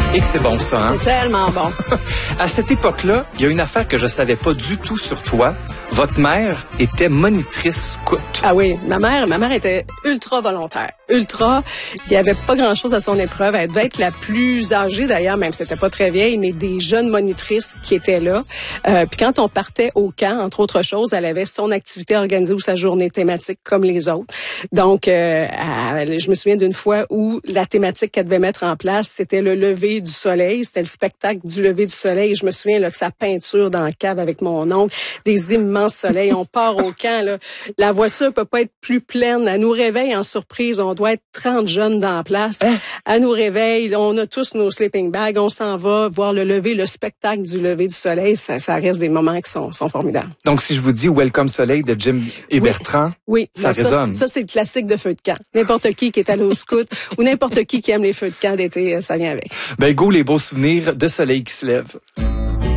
Et que c'est bon, ça, hein? C'est tellement bon. À cette époque-là, il y a une affaire que je savais pas du tout sur toi. Votre mère était monitrice scout. Ah oui, ma mère était ultra volontaire. Ultra. Il y avait pas grand-chose à son épreuve. Elle devait être la plus âgée, d'ailleurs, même si c'était pas très vieille, mais des jeunes monitrices qui étaient là. Puis quand on partait au camp, entre autres choses, elle avait son activité organisée ou sa journée thématique comme les autres. Donc, je me souviens d'une fois où la thématique qu'elle devait mettre en place, c'était le lever du soleil. C'était le spectacle du lever du soleil. Et je me souviens là, que sa peinture dans la cave avec mon oncle, des immenses soleils. On part au camp. Là. La voiture peut pas être plus pleine. Elle nous réveille en surprise. On doit être 30 jeunes dans la place. Elle nous réveille. On a tous nos sleeping bags. On s'en va voir le spectacle du lever du soleil. Ça reste des moments qui sont formidables. Donc, si je vous dis Welcome Soleil de Jim et Bertrand, oui, ça résonne. Ça, c'est le classique de feu de camp. N'importe qui est allé au scout ou n'importe qui aime les feux de camp d'été, ça vient avec. Ben, go les beaux souvenirs de soleil qui se lève.